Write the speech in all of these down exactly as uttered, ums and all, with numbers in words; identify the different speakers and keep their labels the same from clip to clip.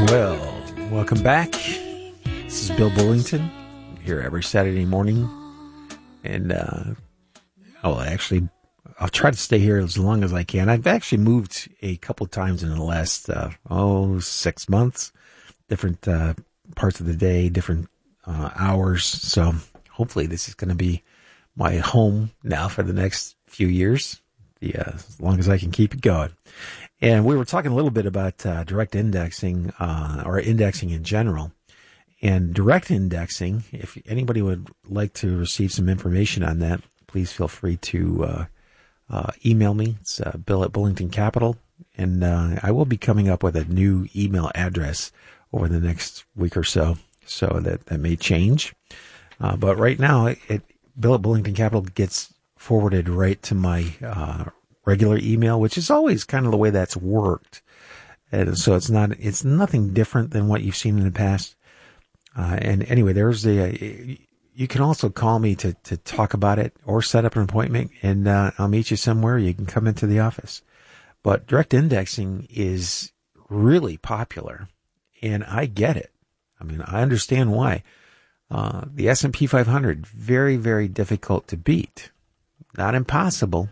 Speaker 1: Well, welcome back. This is Bill Bullington here every Saturday morning. And, uh, oh, actually, I'll try to stay here as long as I can. I've actually moved a couple of times in the last, uh, oh, six months. Different uh, parts of the day, different uh, hours. So hopefully this is going to be my home now for the next few years, yeah, as long as I can keep it going. And we were talking a little bit about uh, direct indexing uh, or indexing in general. And direct indexing, if anybody would like to receive some information on that, please feel free to uh, uh, email me. It's uh, Bill at Bullington Capital. And uh, I will be coming up with a new email address over the next week or so, so that, that may change. Uh, but right now, it, it, Bill at Bullington Capital gets forwarded right to my uh, regular email, which is always kind of the way that's worked. And so it's not, it's nothing different than what you've seen in the past. Uh, and anyway, there's the, uh, you can also call me to, to talk about it or set up an appointment, and uh, I'll meet you somewhere. You can come into the office. But direct indexing is really popular, and I get it. I mean, I understand why. Uh, the S and P five hundred, very, very difficult to beat. Not impossible.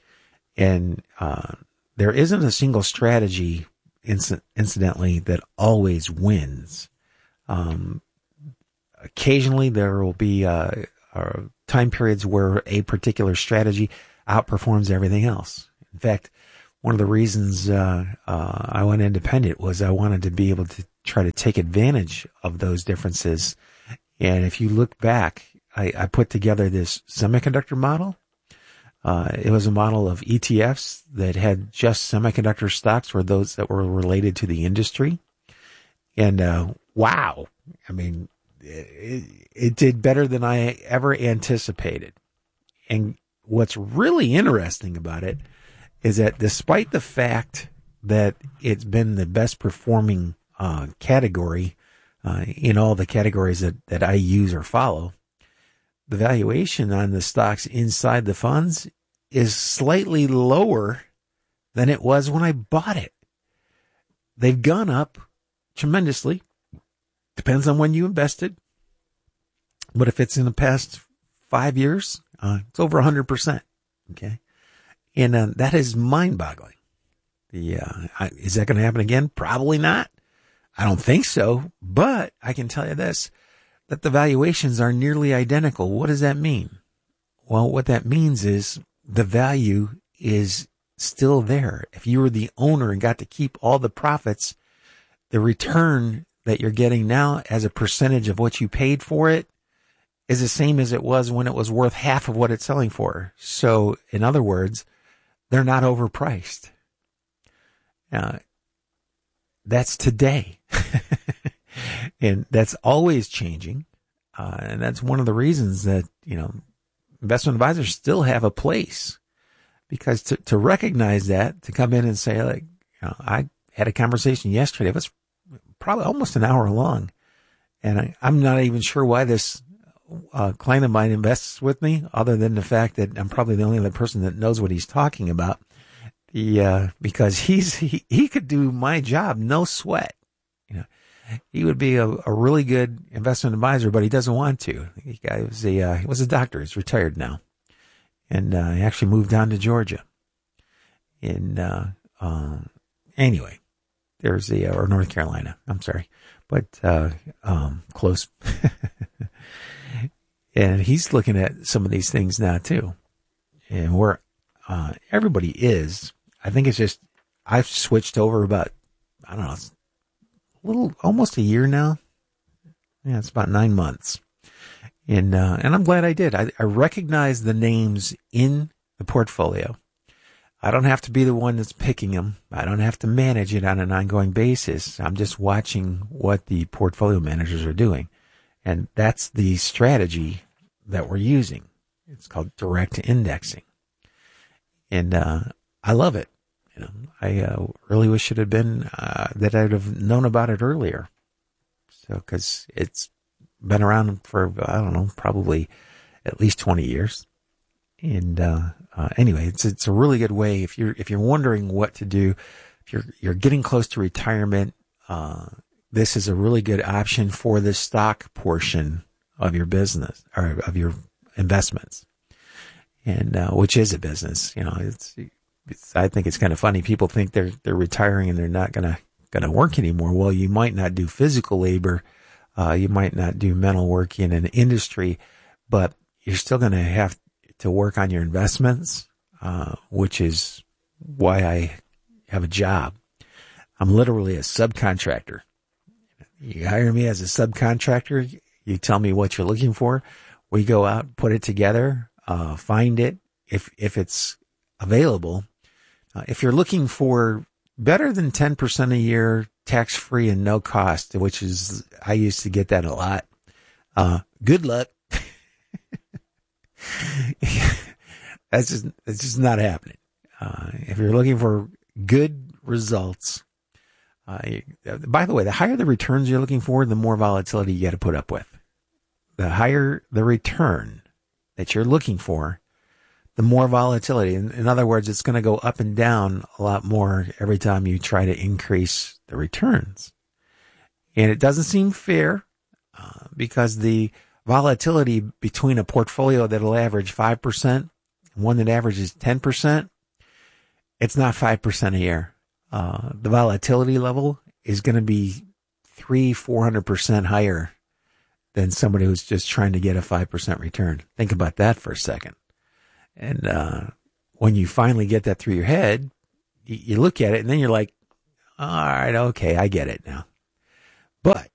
Speaker 1: And uh, there isn't a single strategy, inc- incidentally, that always wins. Um, occasionally there will be uh, uh, time periods where a particular strategy outperforms everything else. In fact, one of the reasons uh, uh, I went independent was I wanted to be able to try to take advantage of those differences. And if you look back, I, I put together this semiconductor model. Uh, it was a model of E T Fs that had just semiconductor stocks, or those that were related to the industry. And uh, wow, I mean, it, it did better than I ever anticipated. And what's really interesting about it is that despite the fact that it's been the best performing uh, category uh, in all the categories that, that I use or follow, the valuation on the stocks inside the funds is slightly lower than it was when I bought it. They've gone up tremendously. Depends on when you invested. But if it's in the past five years, uh, it's over one hundred percent. Okay. And uh, that is mind-boggling. The, uh, I, is that going to happen again? Probably not. I don't think so. But I can tell you this, that the valuations are nearly identical. What does that mean? Well, what that means is the value is still there. If you were the owner and got to keep all the profits, the return that you're getting now as a percentage of what you paid for it is the same as it was when it was worth half of what it's selling for. So, in other words, they're not overpriced. Uh, that's today. And that's always changing. Uh, and that's one of the reasons that, you know, investment advisors still have a place. Because to, to recognize that, to come in and say, like, you know, I had a conversation yesterday. It was probably almost an hour long. And I, I'm not even sure why this uh, client of mine invests with me, other than the fact that I'm probably the only other person that knows what he's talking about. The, uh, because he's, he, he could do my job, no sweat. You know, he would be a, a really good investment advisor, but he doesn't want to. He was a, uh, he was a doctor. He's retired now. And, uh, he actually moved down to Georgia. And, uh, um, anyway, there's the, or North Carolina. I'm sorry, but, uh, um, close. And he's looking at some of these things now too. And where, uh, everybody is, I think it's just, I've switched over about, I don't know, it's a little, almost a year now. Yeah, it's about nine months. And, uh, and I'm glad I did. I, I recognize the names in the portfolio. I don't have to be the one that's picking them. I don't have to manage it on an ongoing basis. I'm just watching what the portfolio managers are doing. And that's the strategy that we're using. It's called direct indexing. And, uh, I love it. You know, I, uh, really wish it had been, uh, that I'd have known about it earlier. So, cause it's been around for, I don't know, probably at least twenty years. And, uh, uh, anyway, it's, it's a really good way. If you're, if you're wondering what to do, if you're, you're getting close to retirement, uh, this is a really good option for the stock portion of your business or of your investments, and uh, which is a business. You know, it's, it's I think it's kind of funny. People think they're they're retiring and they're not gonna gonna work anymore. Well, you might not do physical labor, uh, you might not do mental work in an industry, but you're still gonna have to work on your investments, uh, which is why I have a job. I'm literally a subcontractor. You hire me as a subcontractor. You tell me what you're looking for. We go out, put it together, uh, find it if if it's available. Uh, if you're looking for better than ten percent a year, tax-free and no cost, which is, I used to get that a lot. Uh, good luck. That's just, it's just not happening. Uh, if you're looking for good results, uh, by the way, the higher the returns you're looking for, the more volatility you got to put up with. The higher the return that you're looking for, the more volatility. In, in other words, it's going to go up and down a lot more every time you try to increase the returns. And it doesn't seem fair uh, because the volatility between a portfolio that'll average five percent and one that averages ten percent, it's not five percent a year. Uh, the volatility level is going to be three, four hundred percent higher than somebody who's just trying to get a five percent return. Think about that for a second. And, uh, when you finally get that through your head, you, you look at it and then you're like, all right, okay, I get it now. But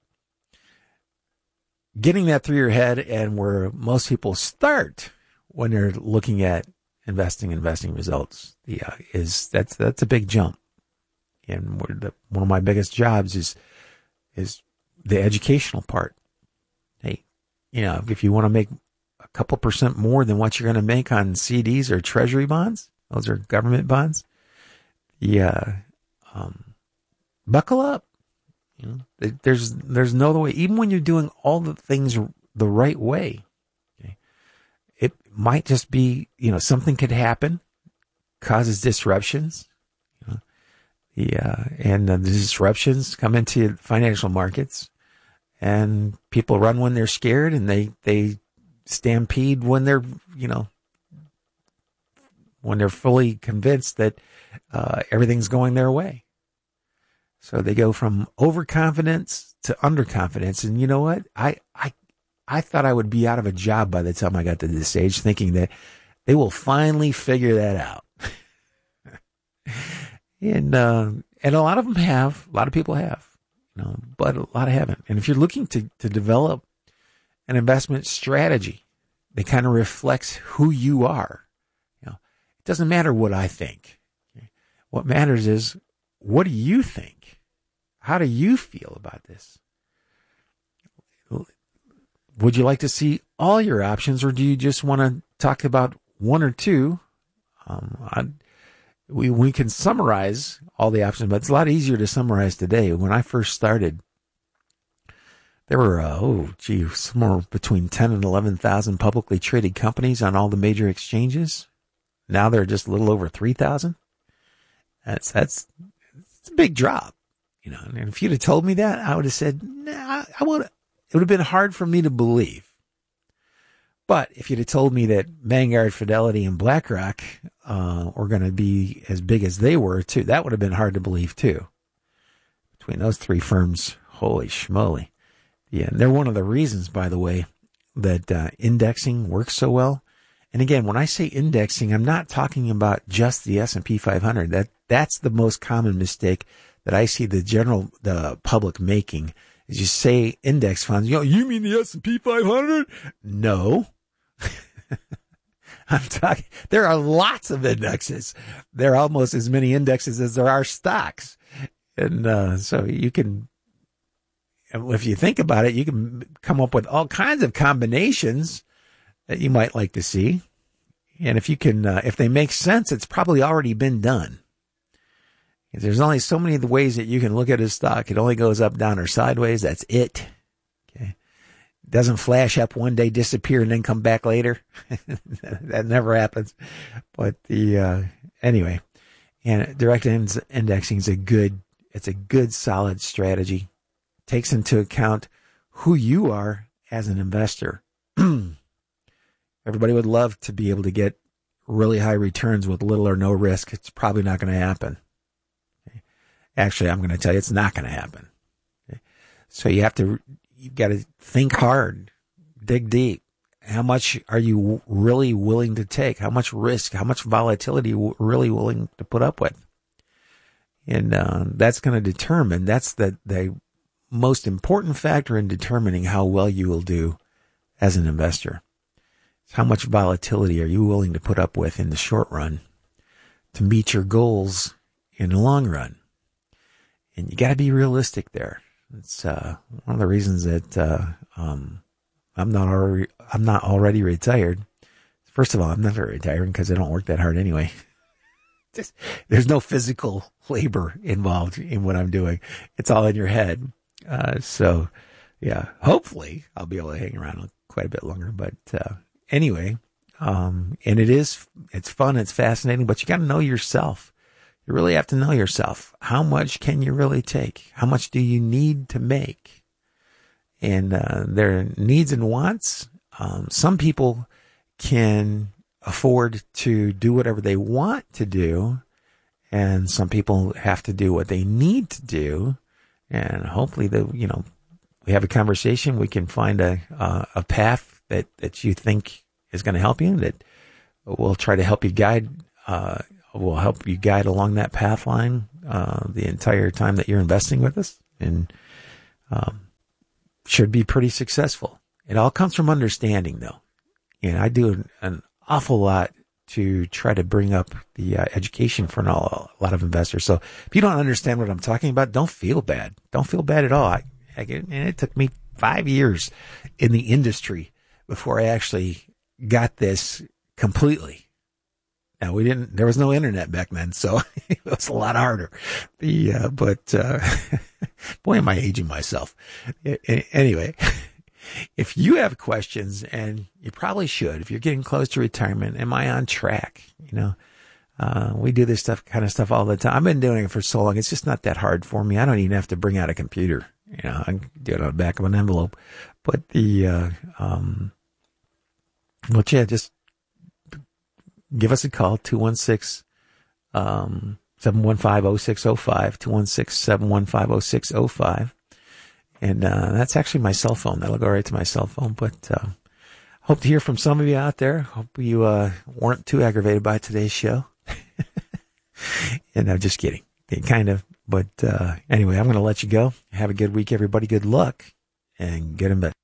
Speaker 1: getting that through your head, and where most people start when they're looking at investing, investing results, the, uh, is that's, that's a big jump. And the, one of my biggest jobs is, is the educational part. Hey, you know, if you want to make a couple percent more than what you're going to make on C Ds or treasury bonds, those are government bonds, yeah, um, buckle up. You know, there's, there's no other way. Even when you're doing all the things the right way, okay, it might just be, you know, something could happen, causes disruptions. Yeah, and uh, the disruptions come into financial markets, and people run when they're scared, and they, they stampede when they're, you know, when they're fully convinced that uh, everything's going their way. So they go from overconfidence to underconfidence. And you know what? I, I, I thought I would be out of a job by the time I got to this stage, thinking that they will finally figure that out. And, uh, and a lot of them have, a lot of people have, you know, but a lot haven't. And if you're looking to, to develop an investment strategy that kind of reflects who you are, you know, it doesn't matter what I think. Okay? What matters is, what do you think? How do you feel about this? Would you like to see all your options, or do you just want to talk about one or two? Um, I, We we can summarize all the options, but it's a lot easier to summarize today. When I first started, there were, uh, oh, gee, somewhere between ten and eleven thousand publicly traded companies on all the major exchanges. Now there are just a little over three thousand. That's, that's, it's a big drop, you know. And if you'd have told me that, I would have said, nah, I would, it would have been hard for me to believe. But if you'd have told me that Vanguard, Fidelity, and BlackRock uh, were going to be as big as they were, too, that would have been hard to believe, too. Between those three firms, holy schmoly. Yeah, and they're one of the reasons, by the way, that uh, indexing works so well. And again, when I say indexing, I'm not talking about just the S and P five hundred. That that's the most common mistake that I see the general the public making. Is you say index funds, you know, you mean the S and P five hundred? No. I'm talking, there are lots of indexes. There are almost as many indexes as there are stocks. And, uh, so you can, if you think about it, you can come up with all kinds of combinations that you might like to see. And if you can, uh, if they make sense, it's probably already been done. There's only so many of the ways that you can look at a stock. It only goes up, down, or sideways. That's it. Okay. It doesn't flash up one day, disappear, and then come back later. That never happens. But the, uh, anyway, and direct indexing is a good, it's a good solid strategy takes into account who you are as an investor. Everybody would love to be able to get really high returns with little or no risk. It's probably not going to happen. Okay. Actually, I'm going to tell you it's not going to happen. Okay. So you have to, you've got to think hard, dig deep. How much are you really willing to take? How much risk, how much volatility are you really willing to put up with? And uh, that's going to determine, that's the, the most important factor in determining how well you will do as an investor. How much volatility are you willing to put up with in the short run to meet your goals in the long run? And you got to be realistic there. It's uh, one of the reasons that uh, um, I'm not already I'm not already retired. First of all, I'm never retiring because I don't work that hard anyway. Just, there's no physical labor involved in what I'm doing. It's all in your head. Uh, so, yeah, hopefully I'll be able to hang around quite a bit longer. But uh, anyway, um, and it is, it's fun, it's fascinating, but you got to know yourself. You really have to know yourself. How much can you really take? How much do you need to make? And uh, their needs and wants. Um, some people can afford to do whatever they want to do, and some people have to do what they need to do. And hopefully, the you know, we have a conversation. We can find a uh, a path that that you think is going to help you. That will try to help you guide. Uh, will help you guide along that path line uh, the entire time that you're investing with us, and um, should be pretty successful. It all comes from understanding, though. And I do an, an awful lot to try to bring up the uh, education for an, a lot of investors. So if you don't understand what I'm talking about, don't feel bad. Don't feel bad at all. I, I, and it took me five years in the industry before I actually got this completely. Now we didn't, there was no internet back then, so it was a lot harder. The, uh, but, uh, boy, am I aging myself. Anyway, if you have questions, and you probably should, if you're getting close to retirement, am I on track? You know, uh, we do this stuff, kind of stuff all the time. I've been doing it for so long. It's just not that hard for me. I don't even have to bring out a computer. You know, I can do it on the back of an envelope. But the, uh, um, well, yeah, just give us a call, two one six, um, seven one five, oh six oh five, two one six, seven one five, oh six oh five. And uh, that's actually my cell phone. That'll go right to my cell phone. But uh, hope to hear from some of you out there. Hope you uh, weren't too aggravated by today's show. And I'm just kidding. Kind of. But uh, anyway, I'm going to let you go. Have a good week, everybody. Good luck. And get in bed.